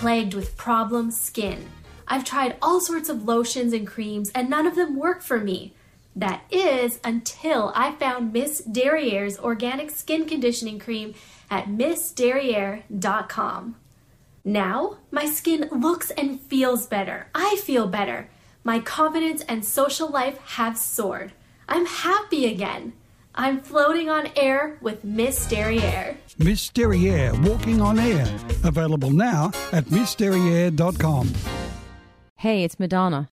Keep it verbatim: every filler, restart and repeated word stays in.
plagued with problem skin. I've tried all sorts of lotions and creams, and none of them work for me. That is, until I found Miss Derriere's organic skin conditioning cream at miss derriere dot com. Now, my skin looks and feels better. I feel better. My confidence and social life have soared. I'm happy again. I'm floating on air with Miss Derriere. Miss Derriere, walking on air. Available now at miss derriere dot com. Hey, it's Madonna.